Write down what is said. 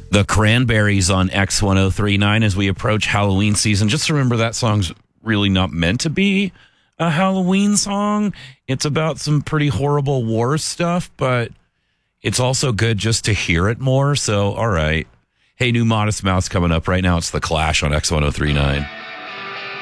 The Cranberries on X1039 as we approach Halloween season. Just remember that song's really not meant to be a Halloween song. It's about some pretty horrible war stuff, but it's also good just to hear it more. So, all right. Hey, new Modest Mouse coming up right now. It's The Clash on X1039.